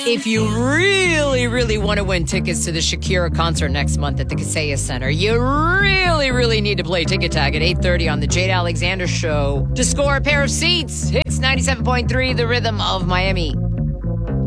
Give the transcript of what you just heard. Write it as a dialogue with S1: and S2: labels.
S1: If you really, really want to win tickets to the Shakira concert next month at the Kaseya Center, you really, really need to play Ticket Tag at 8:30 on the Jade Alexander Show to score a pair of seats. Hits 97.3, the rhythm of Miami.